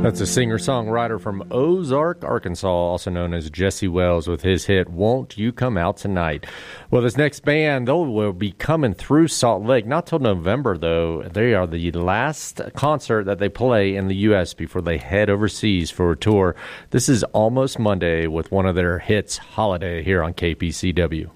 That's a singer-songwriter from Ozark, Arkansas, also known as Jesse Wells, with his hit, Won't You Come Out Tonight. Well, this next band, they will be coming through Salt Lake, not till November, though. They are the last concert that they play in the U.S. before they head overseas for a tour. This is Almost Monday with one of their hits, Holiday, here on KPCW.